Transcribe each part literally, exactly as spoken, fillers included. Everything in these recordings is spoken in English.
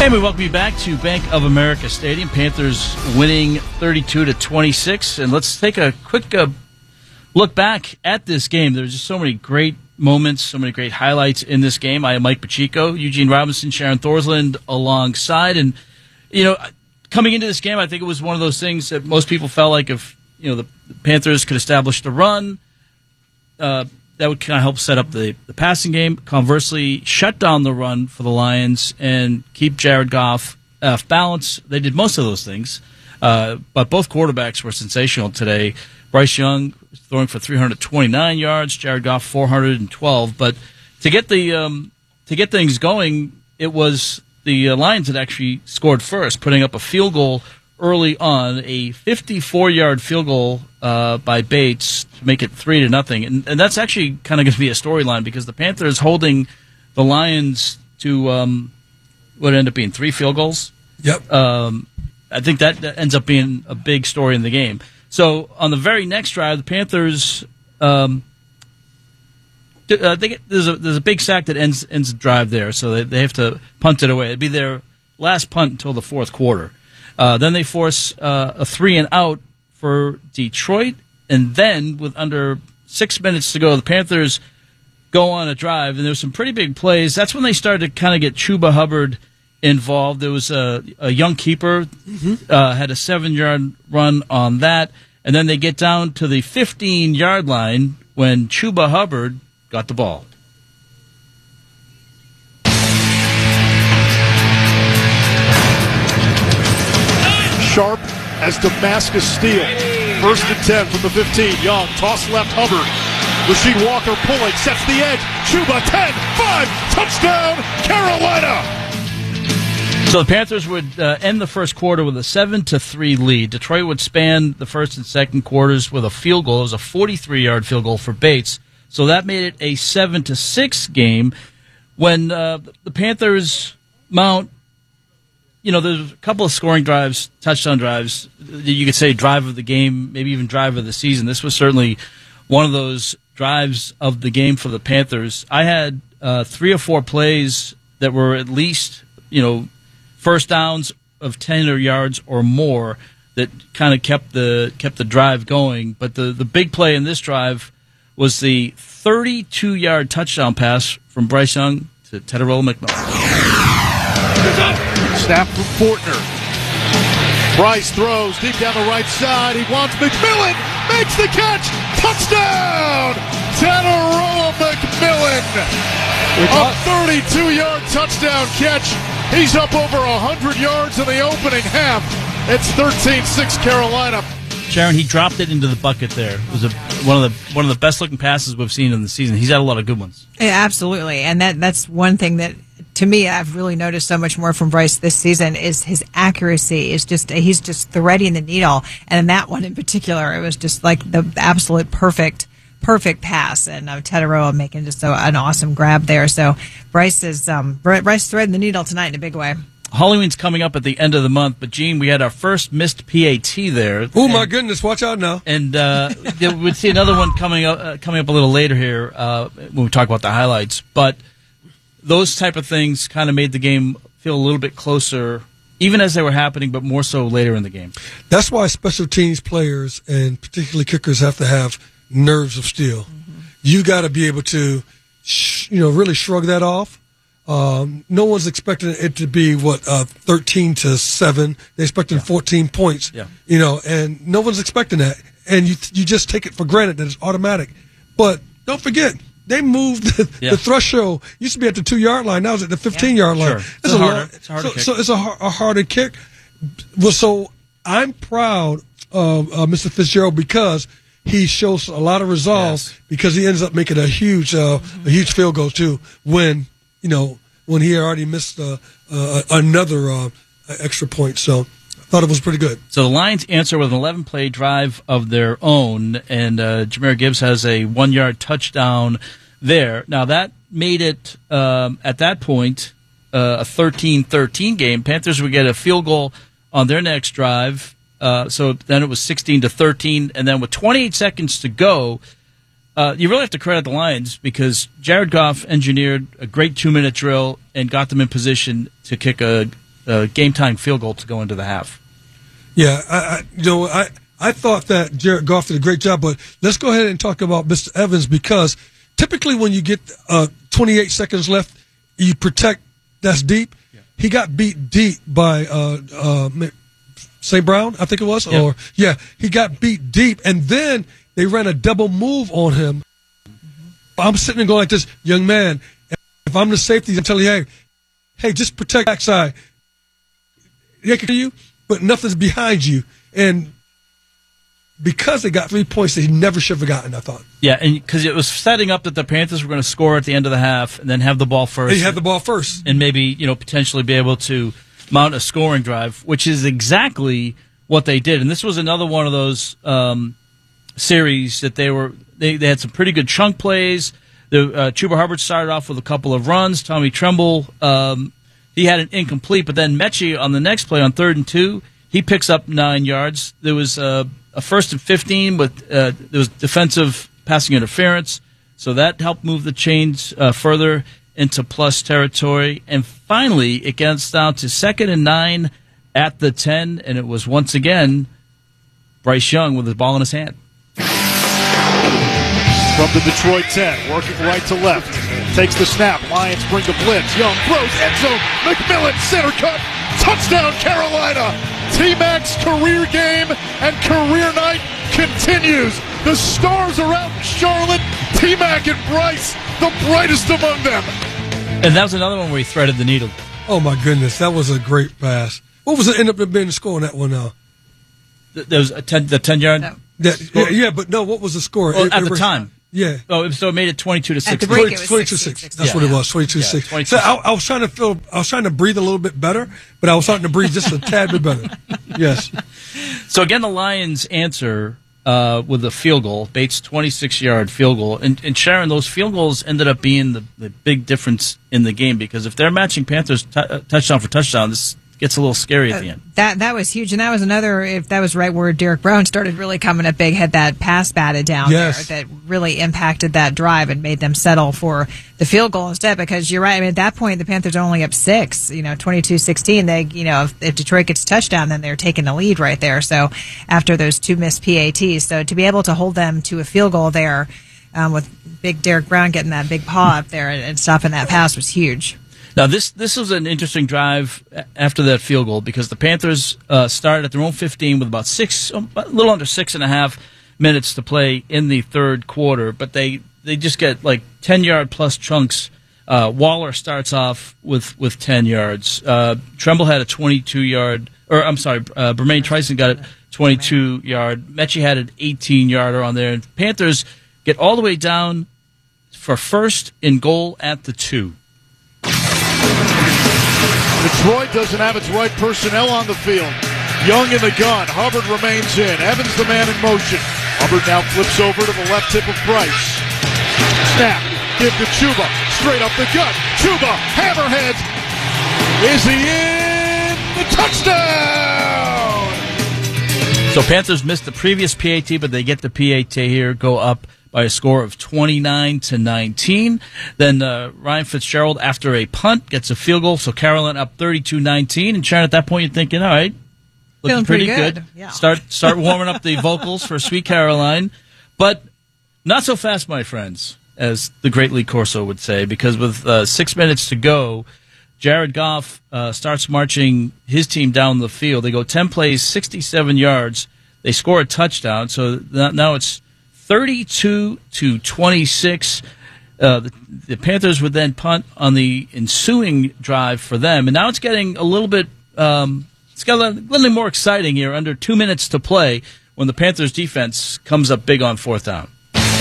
And we welcome you back to Bank of America Stadium. Panthers winning thirty-two to twenty-six. And let's take a quick uh, look back at this game. There's just so many great moments, so many great highlights in this game. I am Mike Pacheco, Eugene Robinson, Sharon Thorsland alongside. And, you know, coming into this game, I think it was one of those things that most people felt like if, you know, the Panthers could establish the run, uh, that would kind of help set up the, the passing game. Conversely, shut down the run for the Lions and keep Jared Goff off balance. They did most of those things, uh, but both quarterbacks were sensational today. Bryce Young throwing for three hundred twenty-nine yards, Jared Goff four hundred twelve. But to get the um, to get things going, it was the uh, Lions that actually scored first, putting up a field goal early on, a fifty-four-yard field goal uh, by Bates to make it three to nothing, and, and that's actually kind of going to be a storyline because the Panthers holding the Lions to um, what ended up being three field goals. Yep. Um, I think that, that ends up being a big story in the game. So on the very next drive, the Panthers, um, uh, they get, there's a there's a big sack that ends ends the drive there, so they they have to punt it away. It'd be their last punt until the fourth quarter. Uh, then they force uh, a three and out for Detroit, and then with under six minutes to go, the Panthers go on a drive, and there's some pretty big plays. That's when they started to kind of get Chuba Hubbard involved. There was a, a young keeper, mm-hmm. uh, had a seven-yard run on that, and then they get down to the fifteen-yard line when Chuba Hubbard got the ball. Sharp as Damascus Steel. First and ten from the fifteen. Young, toss left, Hubbard. Rasheed Walker pulling, sets the edge. Chuba, ten, five, touchdown, Carolina! So the Panthers would uh, end the first quarter with a seven to three lead. Detroit would span the first and second quarters with a field goal. It was a forty-three-yard field goal for Bates. So that made it a seven to six game. When uh, the Panthers mount, you know, there's a couple of scoring drives, touchdown drives. You could say drive of the game, maybe even drive of the season. This was certainly one of those drives of the game for the Panthers. I had uh, three or four plays that were at least, you know, first downs of ten or yards or more that kind of kept the kept the drive going. But the, the big play in this drive was the thirty-two-yard touchdown pass from Bryce Young to Tetairoa McMillan. Snap from Fortner. Bryce throws deep down the right side. He wants McMillan. Makes the catch. Touchdown! Tetairoa McMillan. A thirty-two-yard touchdown catch. He's up over one hundred yards in the opening half. It's thirteen six Carolina. Sharon, he dropped it into the bucket there. It was a, one of the one of the best looking passes we've seen in the season. He's had a lot of good ones. Yeah, absolutely, and that that's one thing that, to me, I've really noticed so much more from Bryce this season is his accuracy. Is just he's just threading the needle, and in that one in particular, it was just like the absolute perfect. Perfect pass, and uh, Tetairoa making just a, an awesome grab there. So Bryce is um, Bryce threading the needle tonight in a big way. Halloween's coming up at the end of the month, but Gene, we had our first missed P A T there. Oh my goodness! Watch out now. And uh, we'd see another one coming up uh, coming up a little later here uh, when we talk about the highlights. But those type of things kind of made the game feel a little bit closer, even as they were happening, but more so later in the game. That's why special teams players and particularly kickers have to have nerves of steel. Mm-hmm. You got to be able to, sh- you know, really shrug that off. Um, no one's expecting it to be what uh, thirteen to seven. They're expecting yeah. fourteen points. Yeah. You know, and no one's expecting that, and you you just take it for granted that it's automatic. But don't forget, they moved the, yeah. the threshold. Used to be at the two yard line. Now it's at the fifteen yeah. yard line. Sure. It's, it's a harder. Long, it's a harder so, kick. So it's a, a harder kick. Well, so I'm proud of uh, Mister Fitzgerald because he shows a lot of resolve yes. because he ends up making a huge, uh, a huge field goal too. When you know when he already missed uh, uh, another uh, extra point, so I thought it was pretty good. So the Lions answer with an eleven-play drive of their own, and uh, Jahmyr Gibbs has a one-yard touchdown there. Now that made it um, at that point uh, a thirteen thirteen game. Panthers would get a field goal on their next drive. Uh, so then it was sixteen to thirteen, and then with twenty-eight seconds to go, uh, you really have to credit the Lions because Jared Goff engineered a great two-minute drill and got them in position to kick a, uh, game-time field goal to go into the half. Yeah, I, I, you know, I, I thought that Jared Goff did a great job, but let's go ahead and talk about Mister Evans, because typically when you get uh, twenty-eight seconds left, you protect that's deep. Yeah. He got beat deep by uh, uh, Saint Brown, I think it was. Yeah. Or yeah, he got beat deep, and then they ran a double move on him. Mm-hmm. I'm sitting there going like this, young man, if I'm the safety, I'm telling you, hey, hey, just protect backside. They can you, but nothing's behind you. And because they got three points, they never should have gotten, I thought. Yeah, and because it was setting up that the Panthers were going to score at the end of the half and then have the ball first. They have the ball first. And maybe, you know, potentially be able to mount a scoring drive, which is exactly what they did. And this was another one of those um, series that they were they, they had some pretty good chunk plays. The uh, Chuba Hubbard started off with a couple of runs. Tommy Tremble, um, he had an incomplete, but then Mechie on the next play on third and two, he picks up nine yards. There was uh, a first and fifteen, but uh, there was defensive passing interference, so that helped move the chains uh, further into plus territory. And finally, it gets down to second and nine at the ten, and it was once again Bryce Young with his ball in his hand. From the Detroit ten, working right to left. Takes the snap. Lions bring the blitz. Young throws, end zone. McMillan, center cut. Touchdown, Carolina. T-Mac's career game and career night continues. The stars are out in Charlotte. T-Mac and Bryce, the brightest among them. And that was another one where he threaded the needle. Oh, my goodness. That was a great pass. What was it end up being the score on that one now? There was a ten, the ten-yard? No. That, yeah, yeah, but no, what was the score? Well, it, at it the was, time. Yeah. Oh, so it made it twenty-two to six. At the break, it was twenty-two six. That's yeah. what it was, twenty-two six. Yeah, so I, I was trying to feel, I was trying to breathe a little bit better, but I was starting to breathe just a tad bit better. Yes. So again, the Lions answer uh, with a field goal, Bates' twenty-six-yard field goal. And, and Sharon, those field goals ended up being the, the big difference in the game, because if they're matching Panthers t- uh, touchdown for touchdown, this gets a little scary at the end. Uh, that that was huge, and that was another, if that was right where Derek Brown started really coming up big, had that pass batted down yes. there that really impacted that drive and made them settle for the field goal instead, because you're right, I mean, at that point, the Panthers are only up six, you know, twenty-two sixteen. They, you know, if, if Detroit gets a touchdown, then they're taking the lead right there, so after those two missed P A Ts. So to be able to hold them to a field goal there um, with big Derek Brown getting that big paw up there and, and stopping that pass was huge. Now, this this was an interesting drive after that field goal, because the Panthers uh, started at their own fifteen with about six, a little under six and a half minutes to play in the third quarter, but they, they just get like ten-yard plus chunks. Uh, Waller starts off with, with ten yards. Uh, Tremble had a twenty-two-yard, or I'm sorry, uh, Bermaine Trison got a twenty-two-yard. Mechie had an eighteen-yarder on there. And Panthers get all the way down for first and goal at the two. Detroit doesn't have its right personnel on the field. Young in the gun. Hubbard remains in. Evans the man in motion. Hubbard now flips over to the left tip of Bryce. Snap. Give to Chuba. Straight up the gut. Chuba. Hammerhead. Is he in? The touchdown! So Panthers missed the previous P A T, but they get the P A T here, go up by a score of twenty-nine to nineteen. Then uh, Ryan Fitzgerald, after a punt, gets a field goal. So Carolina up thirty-two nineteen. And Sharon, at that point, you're thinking, all right, looking Feeling pretty, pretty good. good. Yeah. Start start warming up the vocals for Sweet Caroline. But not so fast, my friends, as the great Lee Corso would say, because with uh, six minutes to go, Jared Goff uh, starts marching his team down the field. They go ten plays, sixty-seven yards. They score a touchdown. So now it's thirty-two to twenty-six. Uh, the, the Panthers would then punt on the ensuing drive for them, and now it's getting a little bit, um, it's got a little more exciting here. Under two minutes to play, when the Panthers defense comes up big on fourth down.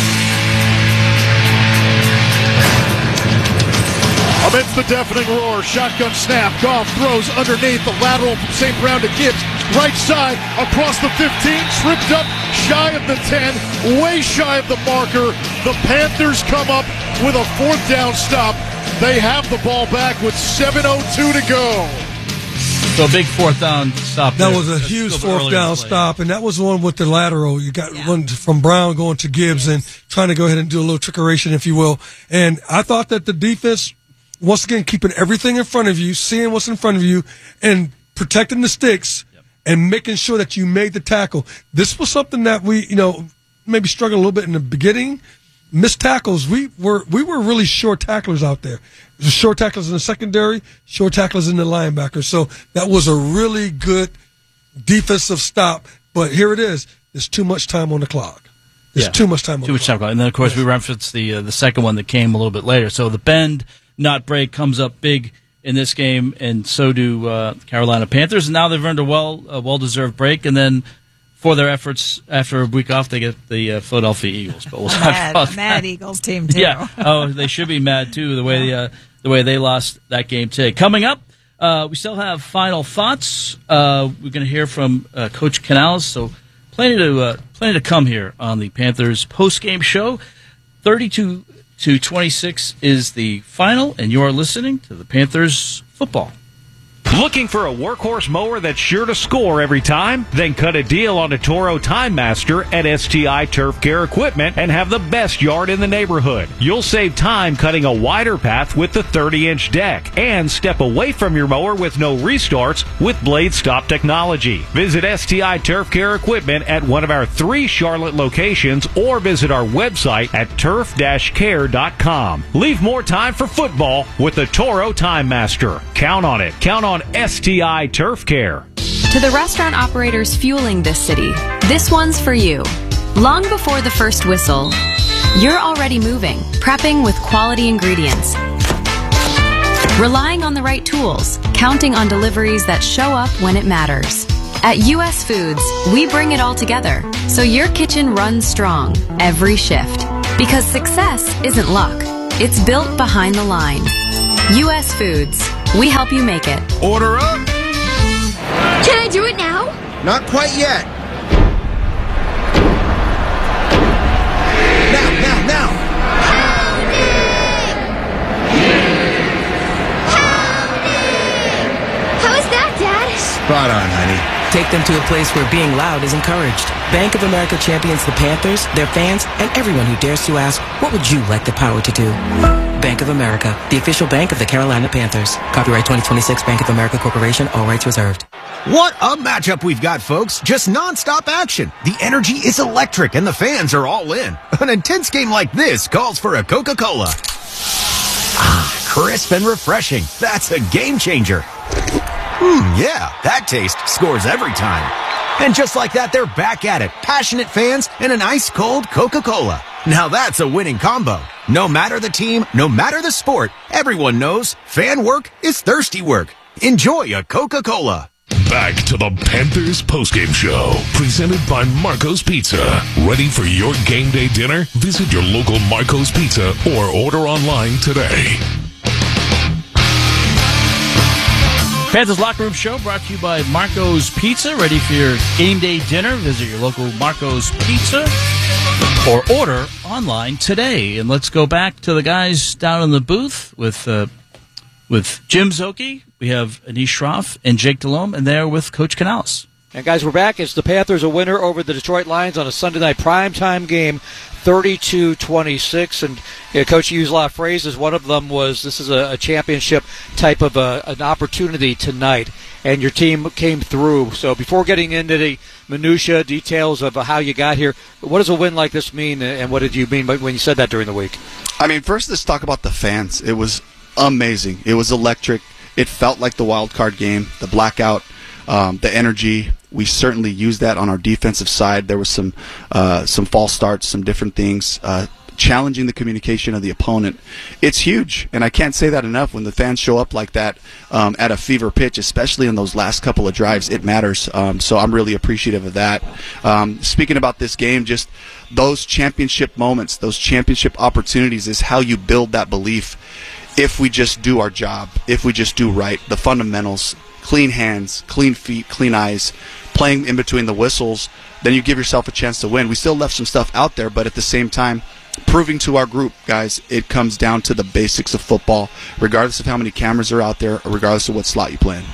Amidst the deafening roar, shotgun snap, Goff throws underneath the lateral from Saint Brown to Gibbs. Right side, across the fifteen, tripped up, shy of the ten, way shy of the marker. The Panthers come up with a fourth down stop. They have the ball back with seven oh two to go. So a big fourth down stop. That there. was a That's huge a fourth down stop, and that was the one with the lateral. You got Yeah. one from Brown going to Gibbs and trying to go ahead and do a little trickeration, if you will. And I thought that the defense once again, keeping everything in front of you, seeing what's in front of you, and protecting the sticks yep. and making sure that you made the tackle. This was something that we, you know, maybe struggled a little bit in the beginning. Missed tackles. We were we were really short tacklers out there. Short tacklers in the secondary, short tacklers in the linebackers. So that was a really good defensive stop. But here it is. There's too much time on the clock. There's yeah. too much time on too the much clock. time. And then, of course, yes. we referenced the uh, the second one that came a little bit later. So the bend, not break, comes up big in this game, and so do uh, Carolina Panthers. And now they've earned a well a well-deserved break. And then for their efforts after a week off, they get the uh, Philadelphia Eagles. But we'll talk mad, about mad that. Eagles team too. Yeah. Oh, they should be mad too. The way uh, the way they lost that game today. Coming up, uh, we still have final thoughts. Uh, we're going to hear from uh, Coach Canales. So plenty to uh, plenty to come here on the Panthers post game show. Thirty-two to twenty-six is the final, and you are listening to the Panthers football. Looking for a workhorse mower that's sure to score every time? Then cut a deal on a Toro Time Master at S T I Turf Care Equipment and have the best yard in the neighborhood. You'll save time cutting a wider path with the thirty-inch deck and step away from your mower with no restarts with Blade Stop technology. Visit S T I Turf Care Equipment at one of our three Charlotte locations or visit our website at turf dash care dot com. Leave more time for football with the Toro Time Master. Count on it. Count on S T I Turf Care. To the restaurant operators fueling this city, this one's for you. Long before the first whistle, you're already moving, prepping with quality ingredients, relying on the right tools, counting on deliveries that show up when it matters. At U S Foods, we bring it all together, so your kitchen runs strong every shift. Because success isn't luck, it's built behind the lines. U S Foods. We help you make it. Order up! Can I do it now? Not quite yet. Now, now, now! How is that, Dad? Spot on, honey. Take them to a place where being loud is encouraged. Bank of America champions the Panthers, their fans, and everyone who dares to ask, what would you like the power to do? Bank of America, the official bank of the Carolina Panthers. Copyright twenty twenty-six Bank of America Corporation, all rights reserved. What a matchup we've got, folks. Just non-stop action. The energy is electric and the fans are all in. An intense game like this calls for a Coca-Cola. Ah, crisp and refreshing. That's a game changer. Hmm, yeah, that taste scores every time. And just like that, they're back at it. Passionate fans and an ice-cold Coca-Cola. Now that's a winning combo. No matter the team, no matter the sport, everyone knows fan work is thirsty work. Enjoy a Coca-Cola. Back to the Panthers postgame show, presented by Marco's Pizza. Ready for your game day dinner? Visit your local Marco's Pizza or order online today. Panthers Locker Room Show brought to you by Marco's Pizza. Ready for your game day dinner? Visit your local Marco's Pizza or order online today. And let's go back to the guys down in the booth with uh, with Jim Szoke. We have Anish Shroff and Jake Delhomme, and they're with Coach Canales. And guys, we're back. It's the Panthers a winner over the Detroit Lions on a Sunday night primetime game, thirty-two twenty-six. And you know, Coach used a lot of phrases. One of them was, this is a, a championship type of a, an opportunity tonight. And your team came through. So before getting into the minutia details of how you got here, what does a win like this mean, and what did you mean when you said that during the week? I mean, first let's talk about the fans. It was amazing. It was electric. It felt like the wild card game, the blackout, um, the energy. We certainly used that on our defensive side. There was some uh, some false starts, some different things, uh, challenging the communication of the opponent. It's huge, and I can't say that enough. When the fans show up like that um, at a fever pitch, especially in those last couple of drives, it matters. Um, so I'm really appreciative of that. Um, speaking about this game, just those championship moments, those championship opportunities is how you build that belief. If we just do our job, if we just do right, the fundamentals, clean hands, clean feet, clean eyes, playing in between the whistles, then you give yourself a chance to win. We still left some stuff out there, but at the same time, proving to our group, guys, it comes down to the basics of football, regardless of how many cameras are out there, or regardless of what slot you play in.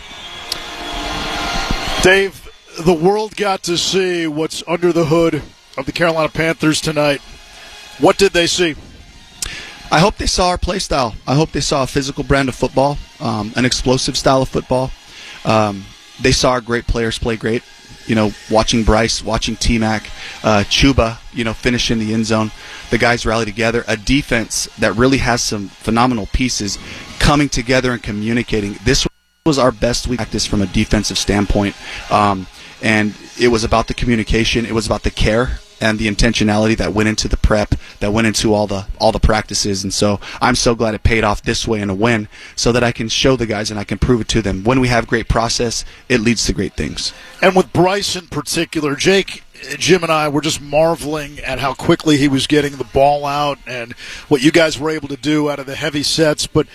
Dave, the world got to see what's under the hood of the Carolina Panthers tonight. What did they see? I hope they saw our play style. I hope they saw a physical brand of football, um, an explosive style of football. Um, they saw our great players play great. You know, watching Bryce, watching T-Mac, uh, Chuba, you know, finish in the end zone. The guys rally together. A defense that really has some phenomenal pieces coming together and communicating. This was our best week practice from a defensive standpoint. Um, and it was about the communication. It was about the care and the intentionality that went into the prep, that went into all the all the practices. And so I'm so glad it paid off this way in a win, so that I can show the guys and I can prove it to them. When we have great process, it leads to great things. And with Bryce in particular, Jake, Jim and I were just marveling at how quickly he was getting the ball out and what you guys were able to do out of the heavy sets. But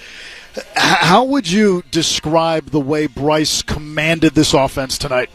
how would you describe the way Bryce commanded this offense tonight?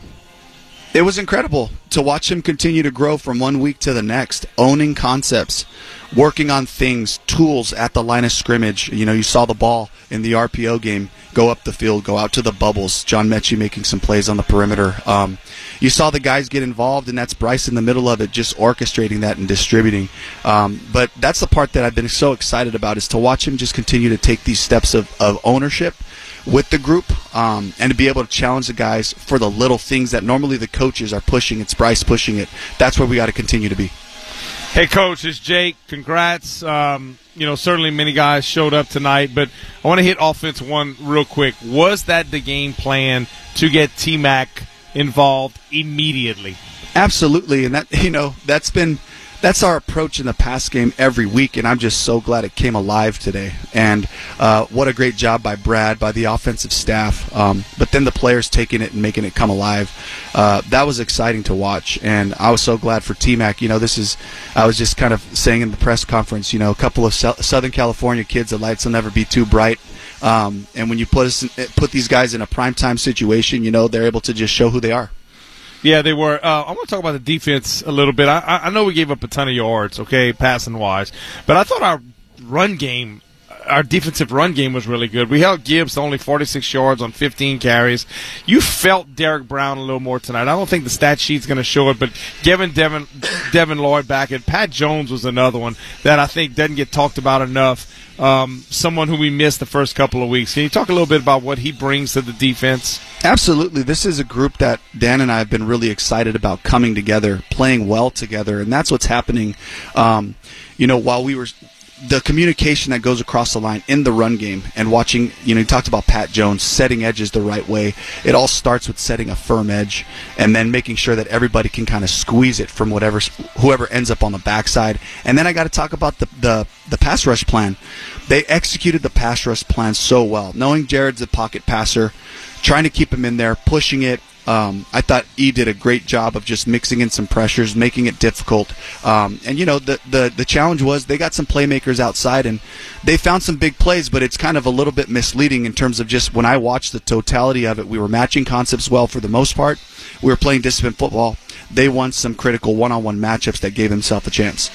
It was incredible to watch him continue to grow from one week to the next, owning concepts, working on things, tools at the line of scrimmage. You know, you saw the ball in the R P O game go up the field, go out to the bubbles. John Mechie making some plays on the perimeter. Um, you saw the guys get involved, and that's Bryce in the middle of it, just orchestrating that and distributing. Um, but that's the part that I've been so excited about, is to watch him just continue to take these steps of, of ownership with the group, um, and to be able to challenge the guys for the little things that normally the coaches are pushing. It's Bryce pushing it. That's where we got to continue to be. Hey, Coach, it's Jake. Congrats. Um, you know, certainly many guys showed up tonight, but I want to hit offense one real quick. Was that the game plan to get T-Mac involved immediately? Absolutely, and that, you know, that's been that's our approach in the pass game every week, and I'm just so glad it came alive today. And uh, what a great job by Brad, by the offensive staff, um, but then the players taking it and making it come alive. Uh, that was exciting to watch, and I was so glad for T-Mac. You know, this is, I was just kind of saying in the press conference, you know, a couple of so- Southern California kids, the lights will never be too bright. Um, and when you put us in, put these guys in a primetime situation, you know, they're able to just show who they are. Yeah, they were. Uh, I want to talk about the defense a little bit. I, I know we gave up a ton of yards, okay, passing-wise, but I thought our run game, our defensive run game was really good. We held Gibbs to only forty-six yards on fifteen carries. You felt Derek Brown a little more tonight. I don't think the stat sheet's going to show it, but Devin, Devin, Devin Lloyd back, and Pat Jones was another one that I think doesn't get talked about enough. Um, someone who we missed the first couple of weeks. Can you talk a little bit about what he brings to the defense? Absolutely. This is a group that Dan and I have been really excited about coming together, playing well together, and that's what's happening. Um, you know, while we were the communication that goes across the line in the run game and watching, you know, you talked about Pat Jones setting edges the right way. It all starts with setting a firm edge and then making sure that everybody can kind of squeeze it from whatever, whoever ends up on the backside. And then I got to talk about the, the, the pass rush plan. They executed the pass rush plan so well, knowing Jared's a pocket passer, trying to keep him in there, pushing it. Um, I thought E did a great job of just mixing in some pressures, making it difficult. Um, and, you know, the, the, the challenge was they got some playmakers outside, and they found some big plays, but it's kind of a little bit misleading in terms of just when I watched the totality of it. We were matching concepts well for the most part. We were playing disciplined football. They won some critical one-on-one matchups that gave themselves a chance.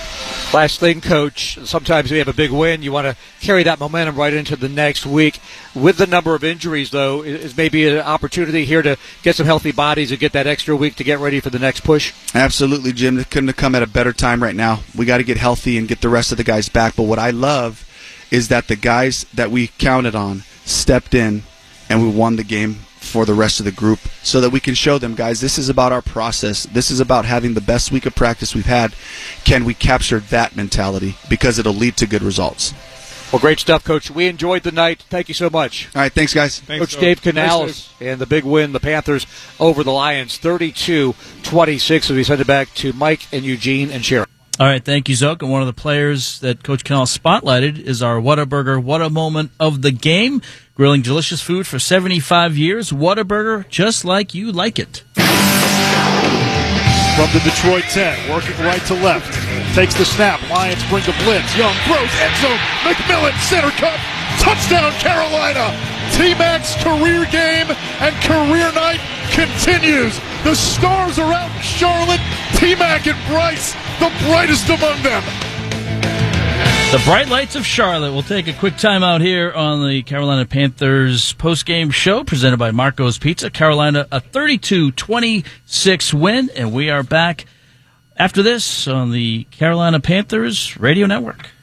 Last thing, Coach, sometimes we have a big win. You want to carry that momentum right into the next week. With the number of injuries, though, is maybe an opportunity here to get some healthy bodies and get that extra week to get ready for the next push? Absolutely, Jim. It couldn't have come at a better time right now. We got to get healthy and get the rest of the guys back. But what I love is that the guys that we counted on stepped in, and we won the game for the rest of the group, so that we can show them, guys, this is about our process. This is about having the best week of practice we've had. Can we capture that mentality? Because it'll lead to good results. Well, great stuff, Coach. We enjoyed the night. Thank you so much. All right, thanks, guys. Thanks, Coach Dave Canales and the big win, the Panthers over the Lions, thirty-two twenty-six, as we send it back to Mike and Eugene and Sharon. All right, thank you, Zook. And one of the players that Coach Canales spotlighted is our Whataburger What a Moment of the game. Grilling delicious food for seventy-five years. Whataburger, just like you like it. From the Detroit ten, working right to left. Takes the snap. Lions bring the blitz. Young throws, end zone. McMillan, center cut. Touchdown, Carolina. T-Mac's career game and career night continues. The stars are out in Charlotte. T-Mac and Bryce, the brightest among them. The bright lights of Charlotte. We'll take a quick time out here on the Carolina Panthers postgame show presented by Marco's Pizza. Carolina, a thirty-two twenty-six win, and we are back after this on the Carolina Panthers Radio Network.